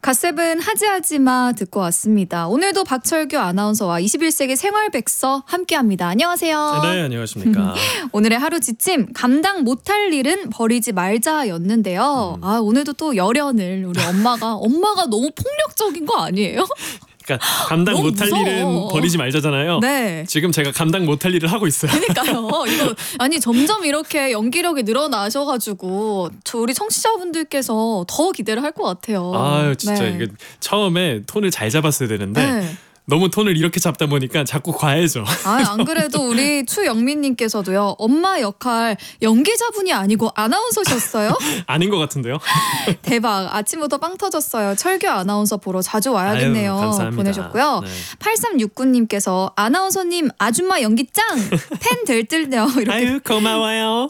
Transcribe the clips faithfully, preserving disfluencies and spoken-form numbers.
갓세븐 하지하지마 듣고 왔습니다. 오늘도 박철규 아나운서와 이십일 세기 생활백서 함께합니다. 안녕하세요. 네, 안녕하십니까. 오늘의 하루 지침 감당 못할 일은 버리지 말자였는데요. 음. 아 오늘도 또 열연을 우리 엄마가 엄마가 너무 폭력적인 거 아니에요? 그러니까 감당 너무 못할 무서워. 일은 버리지 말자잖아요. 네. 지금 제가 감당 못할 일을 하고 있어요. 그러니까요. 이거 아니 점점 이렇게 연기력이 늘어나셔가지고 저 우리 청취자분들께서 더 기대를 할 것 같아요. 아유 진짜 네. 이게 처음에 톤을 잘 잡았어야 되는데 네. 너무 톤을 이렇게 잡다 보니까 자꾸 과해져. 아, 안 그래도 우리 추영민님께서도요. 엄마 역할 연기자분이 아니고 아나운서셨어요? 아닌 것 같은데요. 대박. 아침부터 빵 터졌어요. 철규 아나운서 보러 자주 와야겠네요. 아유, 감사합니다. 보내셨고요. 네. 팔삼육구님께서 아나운서님 아줌마 연기 짱! 팬 들뜰네요. 이렇게. 아유 고마워요.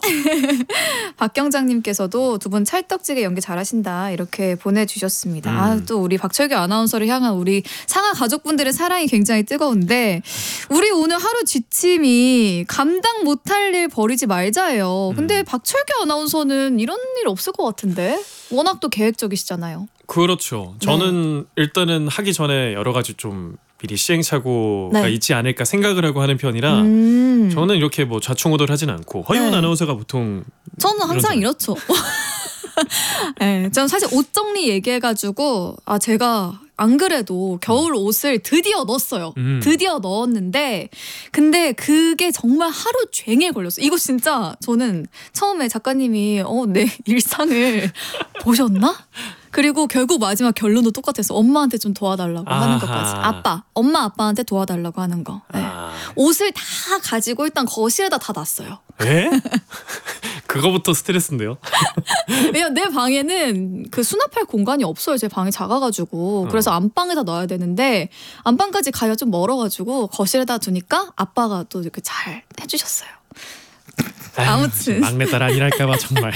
박경장님께서도 두 분 찰떡지게 연기 잘하신다. 이렇게 보내주셨습니다. 음. 아, 또 우리 박철규 아나운서를 향한 우리 상하 가족분들의 사랑이 굉장히 뜨거운데 우리 오늘 하루 지침이 감당 못할 일 버리지 말자예요. 근데 음. 박철규 아나운서는 이런 일 없을 것 같은데 워낙 또 계획적이시잖아요. 그렇죠. 저는 일단은 하기 전에 여러 가지 좀 미리 시행착오가 네. 있지 않을까 생각을 하고 하는 편이라 음. 저는 이렇게 뭐 좌충우돌 하진 않고 허윤 네. 아나운서가 보통 저는 항상 이러잖아요. 이렇죠. 네, 전 사실 옷 정리 얘기해가지고 아 제가 안 그래도 겨울 옷을 드디어 넣었어요. 음. 드디어 넣었는데 근데 그게 정말 하루 종일 걸렸어요. 이거 진짜 저는 처음에 작가님이 어, 내 일상을 보셨나? 그리고 결국 마지막 결론도 똑같았어. 엄마한테 좀 도와달라고 아하. 하는 것까지. 아빠, 엄마 아빠한테 도와달라고 하는 거. 네. 아. 옷을 다 가지고 일단 거실에다 다 놨어요. 에? 그거부터 스트레스인데요. 왜냐면 내 방에는 그 수납할 공간이 없어요. 제 방이 작아가지고. 그래서 안방에다 넣어야 되는데 안방까지 가기가 좀 멀어가지고 거실에다 두니까 아빠가 또 이렇게 잘 해주셨어요. 아유, 아무튼. 막내딸 아니랄까봐 정말.